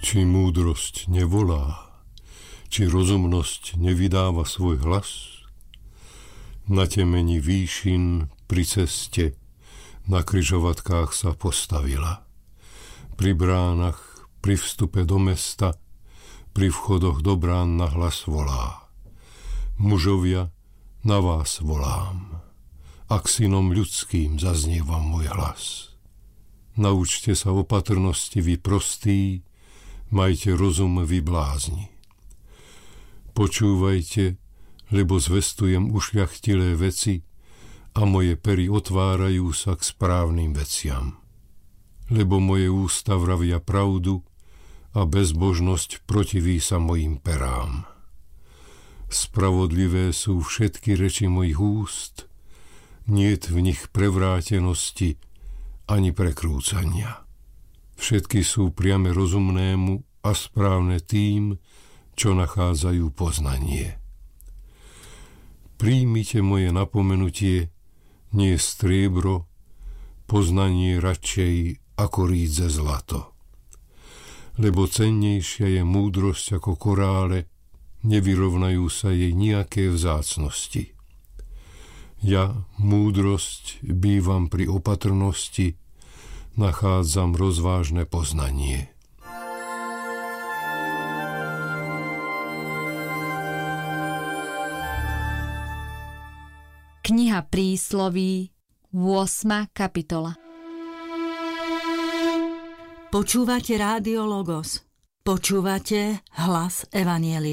Či múdrosť nevolá, či rozumnosť nevydáva svoj hlas? Na temeni výšin pri ceste na križovatkách sa postavila. Pri bránach, pri vstupe do mesta, pri vchodoch do brán nahlas volá. Mužovia, na vás volám, a k synom ľudským zaznieva môj hlas. Naučte sa opatrnosti vy prostí, majte rozum vy blázni. Počúvajte, lebo zvestujem ušľachtilé veci a moje pery otvárajú sa k správnym veciam. Lebo moje ústa vravia pravdu a bezbožnosť protiví sa mojim perám. Spravodlivé sú všetky reči mojich úst, niet v nich prevrátenosti ani prekrúcania. Všetky sú priame rozumnému a správne tým, čo nachádzajú poznanie. Príjmite moje napomenutie, nie striebro, poznanie radšej ako rídze zlato. Lebo cennejšia je múdrosť ako korále, nevyrovnajú sa jej nejaké vzácnosti. Ja, múdrosť, bývam pri opatrnosti, nachádzam rozvážne poznanie. Kniha prísloví, 8. kapitola. Počúvate Rádio Logos. Počúvate hlas Evanjelia.